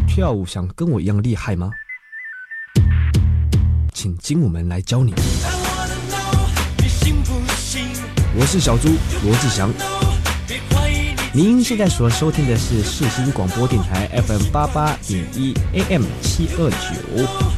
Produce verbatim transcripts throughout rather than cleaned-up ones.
跳舞想跟我一样厉害吗？请经我们来教你。我是小猪罗志祥，您现在所收听的是世新广播电台 F M 八八点一 A M 七二九。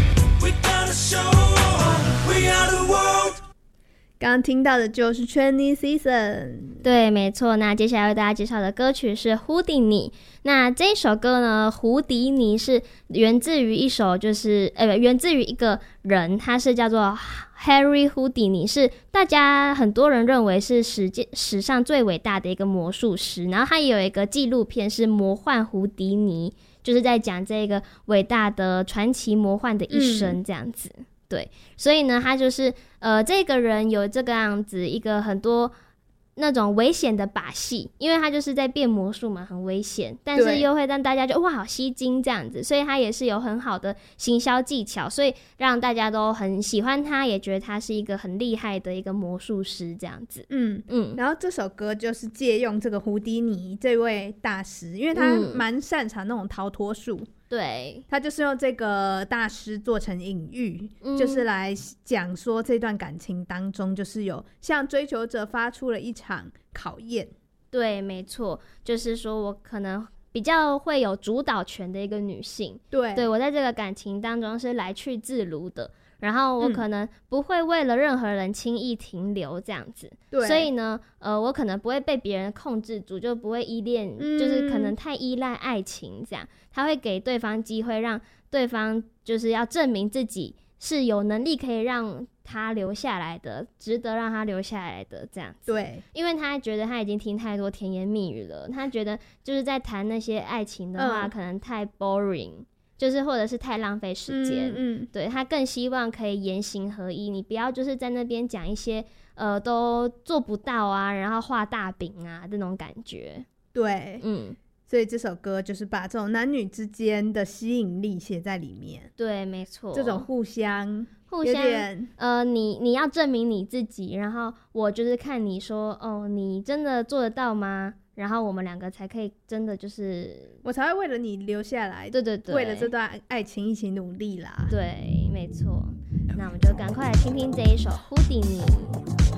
刚刚听到的就是 Chinese Season， 对，没错。那接下来为大家介绍的歌曲是胡迪尼。那这一首歌呢，胡迪尼是源自于一首，就是呃，源自于一个人，他是叫做 Harry Houdini， 是大家很多人认为是史史上最伟大的一个魔术师。然后他也有一个纪录片是《魔幻胡迪尼》，就是在讲这个伟大的传奇魔幻的一生这样子。嗯，对，所以呢，他就是呃，这个人有这个样子一个很多那种危险的把戏，因为他就是在变魔术嘛，很危险，但是又会让大家就哇好吸睛这样子，所以他也是有很好的行销技巧，所以让大家都很喜欢他，也觉得他是一个很厉害的一个魔术师这样子。 嗯嗯，然后这首歌就是借用这个胡迪尼这位大师，因为他蛮擅长那种逃脱术。嗯， 对， 他就是用这个大师做成隐喻，嗯，就是来讲说这段感情当中就是有向追求者发出了一场考验。 对，没错，就是说我可能比较会有主导权的一个女性， 对， 对，我在这个感情当中是来去自如的，然后我可能不会为了任何人轻易停留这样子，对，所以呢，呃，我可能不会被别人控制住，就不会依恋，嗯，就是可能太依赖爱情这样，他会给对方机会，让对方就是要证明自己是有能力可以让他留下来的，值得让他留下来的这样子。 对， 因为他觉得他已经听太多甜言蜜语了，他觉得就是在谈那些爱情的话，嗯，可能太 boring。就是或者是太浪费时间，嗯嗯，对，他更希望可以言行合一，你不要就是在那边讲一些呃都做不到啊，然后画大饼啊这种感觉。 对，嗯，所以这首歌就是把这种男女之间的吸引力写在里面。 对，没错， 这种互相互相呃，你你要证明你自己，然后我就是看你说哦，你真的做得到吗？然后我们两个才可以真的就是我才会为了你留下来， 对对对， 为了这段爱情一起努力啦。 对，没错。那我们就赶快来听听这一首《胡迪尼》。